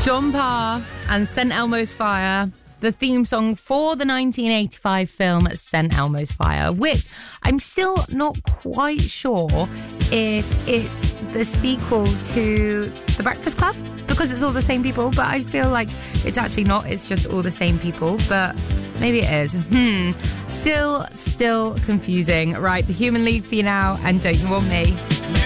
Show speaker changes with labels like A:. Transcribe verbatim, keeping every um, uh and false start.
A: John Parr and Saint Elmo's Fire, the theme song for the nineteen eighty-five film Saint Elmo's Fire, which I'm still not quite sure if it's the sequel to The Breakfast Club, because it's all the same people, but I feel like it's actually not. It's just all the same people, but maybe it is. Hmm. Still, still confusing. Right, The Human League for you now, and Don't You Want Me?